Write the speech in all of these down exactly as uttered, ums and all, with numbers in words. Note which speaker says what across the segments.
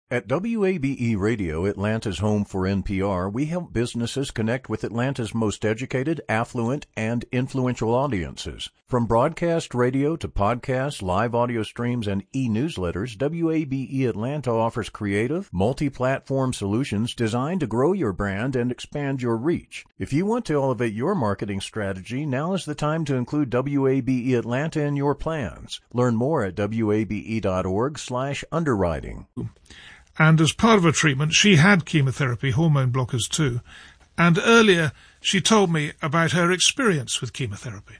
Speaker 1: At W A B E Radio, Atlanta's home for N P R, we help businesses connect with Atlanta's most educated, affluent, and influential audiences. From broadcast radio to podcasts, live audio streams, and e-newsletters, W A B E Atlanta offers creative, multi-platform solutions designed to grow your brand and expand your reach. If you want to elevate your marketing strategy, now is the time to include W A B E Atlanta in your plans. Learn more at W A B E dot org slash underwriting.
Speaker 2: And as part of her treatment, she had chemotherapy, hormone blockers too. And earlier, she told me about her experience with chemotherapy.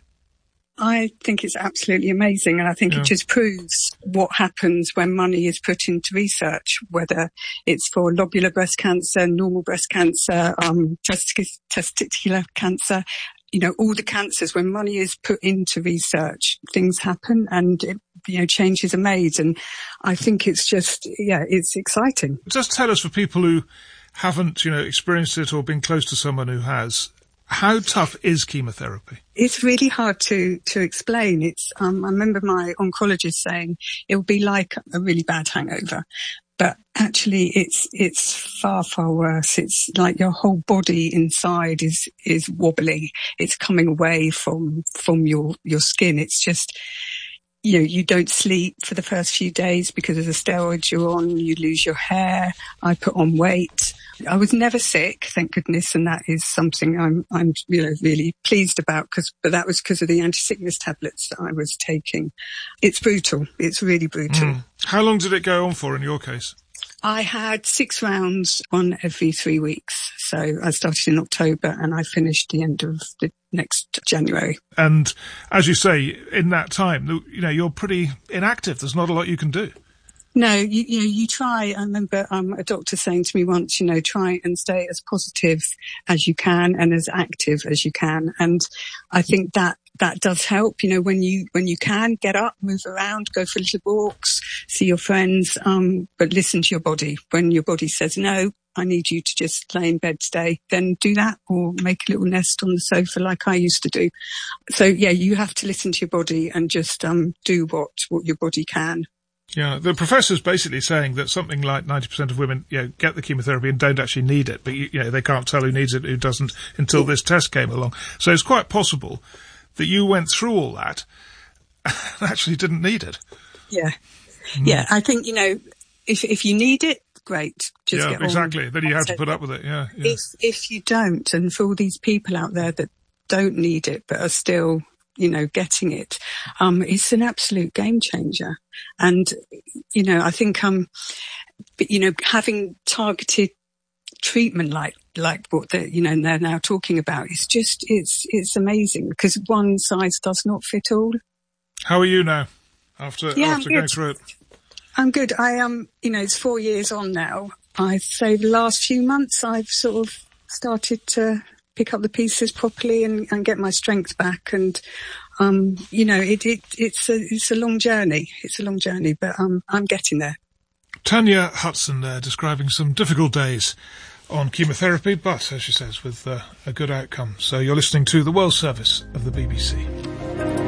Speaker 3: I think it's absolutely amazing, and I think yeah. it just proves what happens when money is put into research, whether it's for lobular breast cancer, normal breast cancer, um, testic- testicular cancer. You know, all the cancers, when money is put into research, things happen and, it, you know, changes are made. And I think it's just, yeah, it's exciting.
Speaker 2: Just tell us, for people who haven't, you know, experienced it or been close to someone who has, how tough is chemotherapy?
Speaker 3: It's really hard to, to explain. It's, um, I remember my oncologist saying it will be like a really bad hangover. But actually it's, it's far, far worse. It's like your whole body inside is, is wobbly. It's coming away from, from your, your skin. It's just, you know, you don't sleep for the first few days because of the steroids you're on. You lose your hair. I put on weight. I was never sick, thank goodness, and that is something I'm, I'm, you know, really pleased about. Because, but that was because of the anti-sickness tablets that I was taking. It's brutal. It's really brutal.
Speaker 2: Mm. How long did it go on for in your case?
Speaker 3: I had six rounds, one every three weeks. So I started in October and I finished the end of the next January.
Speaker 2: And as you say, in that time, you know, you're pretty inactive. There's not a lot you can do.
Speaker 3: No, you, you know, you try. I remember um, a doctor saying to me once, you know, try and stay as positive as you can and as active as you can. And I think that that does help. You know, when you when you can get up, move around, go for little walks, see your friends, um, but listen to your body. When your body says no, I need you to just lay in bed today, then do that, or make a little nest on the sofa like I used to do. So yeah, you have to listen to your body and just um do what what your body can.
Speaker 2: Yeah, the professor's basically saying that something like ninety percent of women, you know, get the chemotherapy and don't actually need it, but you, you know, they can't tell who needs it, who doesn't, until yeah. this test came along. So it's quite possible that you went through all that and actually didn't need it.
Speaker 3: Yeah. Mm. Yeah, I think, you know, if if you need it, great. Just
Speaker 2: yeah,
Speaker 3: get
Speaker 2: exactly.
Speaker 3: on.
Speaker 2: Then you have to put up with it, yeah, yeah.
Speaker 3: If, if you don't, and for all these people out there that don't need it but are still, you know, getting it, um, it's an absolute game changer. And, you know, I think, um, but, you know, having targeted treatment like, like what they, you know, they're now talking about, it's just, it's, it's amazing because one size does not fit all.
Speaker 2: How are you now after,
Speaker 3: yeah,
Speaker 2: after going through it?
Speaker 3: I'm good. I, um, you know, it's four years on now. I'd say the last few months I've sort of started to pick up the pieces properly and, and get my strength back. And, um, you know, it, it, it's a, it's a long journey. It's a long journey, but, um, I'm getting there.
Speaker 2: Tanya Hudson there, describing some difficult days on chemotherapy, but, as she says, with uh, a good outcome. So you're listening to the World Service of the B B C.